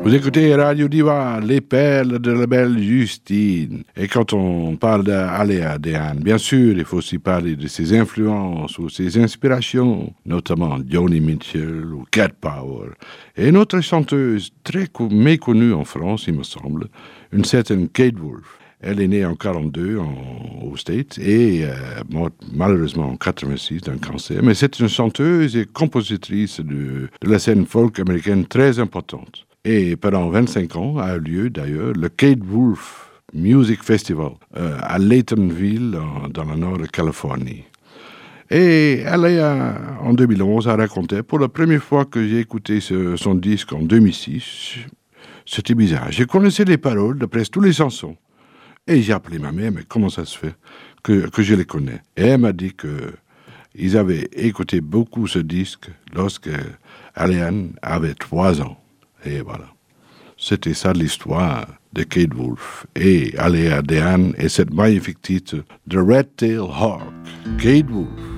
Vous écoutez Radio Diva, les perles de la belle Justine. Et quand on parle d'Aléa Diane, bien sûr, il faut aussi parler de ses influences ou ses inspirations, notamment Joni Mitchell ou Cat Power. Et une autre chanteuse très méconnue en France, il me semble, une certaine Kate Wolf. Elle est née en 1942 aux States et morte malheureusement en 1986 d'un cancer. Mais c'est une chanteuse et compositrice de la scène folk américaine très importante. Et pendant 25 ans a eu lieu d'ailleurs le Kate Wolf Music Festival à Laytonville dans le nord de Californie. Et elle en 2011 a raconté pour la première fois que j'ai écouté son disque en 2006, c'était bizarre. Je connaissais les paroles de presque toutes les chansons. Et j'ai appelé ma mère, mais comment ça se fait que je les connais? Et elle m'a dit qu'ils avaient écouté beaucoup ce disque lorsque Aliane avait 3 ans. Et voilà. C'était ça l'histoire de Kate Wolf et Aléa Diane et cette magnifique titre The Red Tail Hawk. Kate Wolf.